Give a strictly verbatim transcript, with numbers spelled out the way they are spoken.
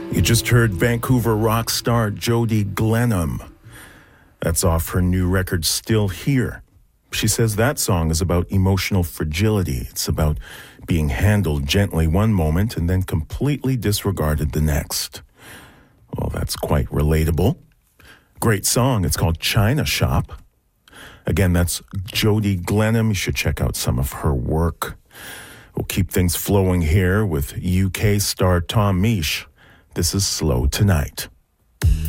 You just heard Vancouver rock star Jody Glenham. That's off her new record, Still Here. She says that song is about emotional fragility. It's about being handled gently one moment and then completely disregarded the next. Well, that's quite relatable. Great song. It's called China Shop. Again, that's Jody Glenham. You should check out some of her work. We'll keep things flowing here with U K star Tom Misch. This is Slow Tonight.